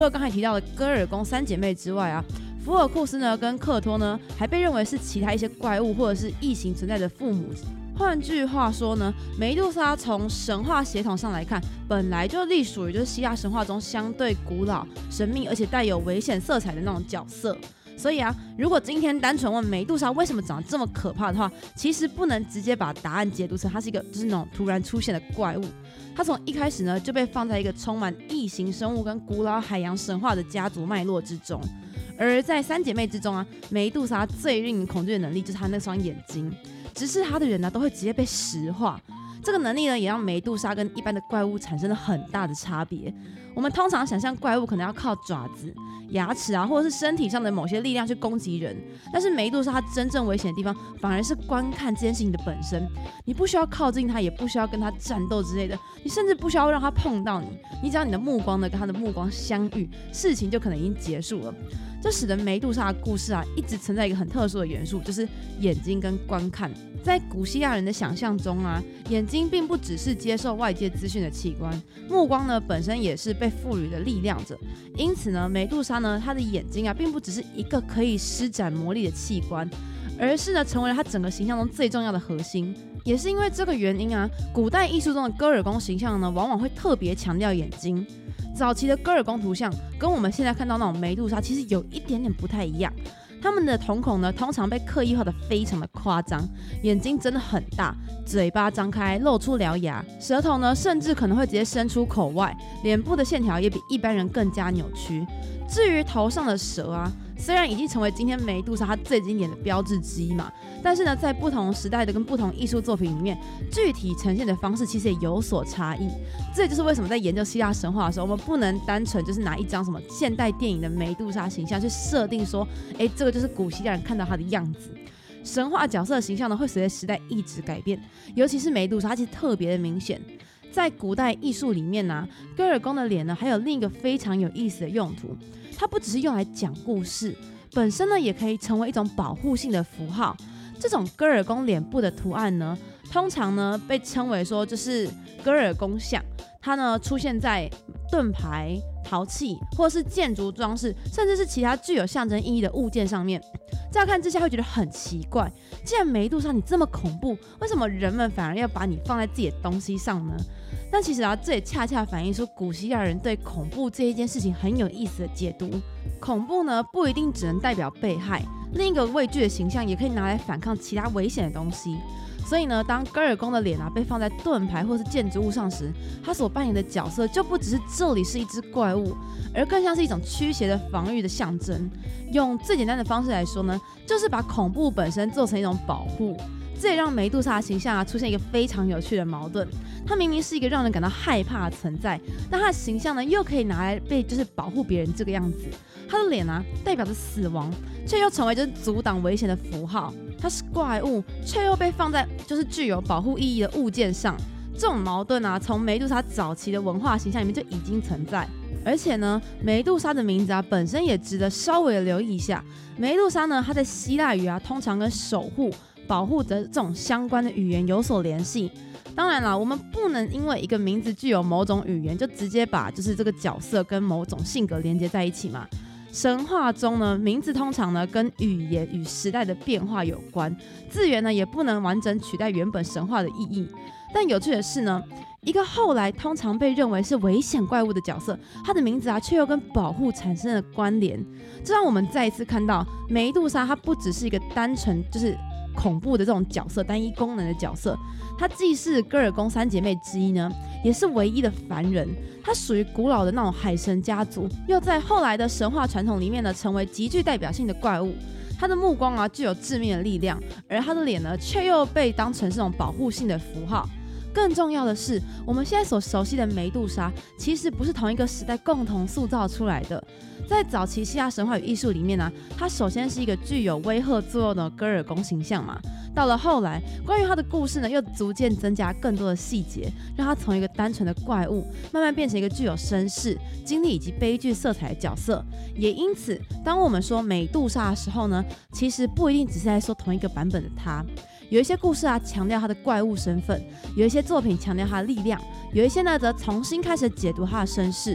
除了刚才提到的戈尔宫三姐妹之外啊，福尔库斯呢跟克托呢还被认为是其他一些怪物或者是异形存在的父母。换句话说呢，梅杜莎从神话血统上来看，本来就隶属于就是希腊神话中相对古老、神秘而且带有危险色彩的那种角色。所以啊，如果今天单纯问梅杜莎为什么长得这么可怕的话，其实不能直接把答案解读成它是一个就是那种突然出现的怪物。它从一开始呢就被放在一个充满异形生物跟古老海洋神话的家族脉络之中。而在三姐妹之中啊，梅杜莎最令人恐惧的能力就是她那双眼睛，直视她的人呢都会直接被石化。这个能力呢，也让梅杜莎跟一般的怪物产生了很大的差别。我们通常想象怪物可能要靠爪子、牙齿啊，或者是身体上的某些力量去攻击人，但是梅杜莎它真正危险的地方，反而是观看这件事情的本身。你不需要靠近它，也不需要跟它战斗之类的，你甚至不需要让它碰到你，你只要你的目光呢跟它的目光相遇，事情就可能已经结束了。这使得梅杜莎的故事啊，一直存在一个很特殊的元素，就是眼睛跟观看。在古希腊人的想象中啊，眼睛并不只是接受外界资讯的器官，目光呢本身也是被赋予的力量者。因此呢，梅杜莎呢，她的眼睛啊，并不只是一个可以施展魔力的器官，而是呢，成为了她整个形象中最重要的核心。也是因为这个原因啊，古代艺术中的戈尔宫形象呢，往往会特别强调眼睛。早期的戈尔宫图像跟我们现在看到那种梅杜莎其实有一点点不太一样。他们的瞳孔呢，通常被刻意画得非常的夸张，眼睛真的很大，嘴巴张开露出獠牙，舌头呢甚至可能会直接伸出口外，脸部的线条也比一般人更加扭曲。至于头上的蛇啊，虽然已经成为今天梅杜莎它最经典的标志之一嘛，但是呢，在不同时代的跟不同艺术作品里面，具体呈现的方式其实也有所差异。这也就是为什么在研究希腊神话的时候，我们不能单纯就是拿一张什么现代电影的梅杜莎形象去设定说，这个就是古希腊人看到她的样子。神话角色的形象呢，会随着时代一直改变，尤其是梅杜莎，它其实特别的明显。在古代艺术里面呢，戈尔宫的脸呢，还有另一个非常有意思的用途。它不只是用来讲故事，本身呢也可以成为一种保护性的符号。这种戈尔宫脸部的图案呢，通常呢被称为说就是戈尔宫像，它呢出现在盾牌、陶器或是建筑装饰，甚至是其他具有象征意义的物件上面。乍看之下会觉得很奇怪，既然梅杜莎你这么恐怖，为什么人们反而要把你放在自己的东西上呢？但其实啊，这也恰恰反映出古希腊人对恐怖这一件事情很有意思的解读。恐怖呢，不一定只能代表被害，另一个畏惧的形象也可以拿来反抗其他危险的东西。所以呢，当戈尔宫的脸啊被放在盾牌或是建筑物上时，他所扮演的角色就不只是这里是一只怪物，而更像是一种驱邪的防御的象征。用最简单的方式来说呢，就是把恐怖本身做成一种保护。这也让梅杜莎的形象啊出现一个非常有趣的矛盾。她明明是一个让人感到害怕的存在，但她的形象呢又可以拿来被就是保护别人这个样子。她的脸啊代表着死亡，却又成为就是阻挡危险的符号。它是怪物，却又被放在就是具有保护意义的物件上。这种矛盾啊，从梅杜莎早期的文化形象里面就已经存在。而且呢，梅杜莎的名字啊本身也值得稍微的留意一下。梅杜莎呢，它在希腊语啊通常跟守护、保护的这种相关的语言有所联系。当然啦，我们不能因为一个名字具有某种语言，就直接把就是这个角色跟某种性格连接在一起嘛。神话中呢，名字通常呢跟语言与时代的变化有关，字源呢也不能完整取代原本神话的意义。但有趣的是呢，一个后来通常被认为是危险怪物的角色，他的名字啊却又跟保护产生了关联。这让我们再一次看到梅杜莎，她不只是一个单纯就是恐怖的这种角色，单一功能的角色，她既是戈尔宫三姐妹之一呢，也是唯一的凡人。她属于古老的那种海神家族，又在后来的神话传统里面呢，成为极具代表性的怪物。她的目光啊具有致命的力量，而她的脸呢，却又被当成是这种保护性的符号。更重要的是，我们现在所熟悉的梅杜莎，其实不是同一个时代共同塑造出来的。在早期希腊神话与艺术里面呢，它首先是一个具有威吓作用的戈尔宫形象嘛。到了后来，关于它的故事呢，又逐渐增加更多的细节，让它从一个单纯的怪物，慢慢变成一个具有身世、经历以及悲剧色彩的角色。也因此，当我们说梅杜莎的时候呢，其实不一定只是在说同一个版本的她。有一些故事啊强调他的怪物身份，有一些作品强调他的力量，有一些呢则重新开始解读他的身世。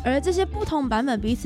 而这些不同版本彼此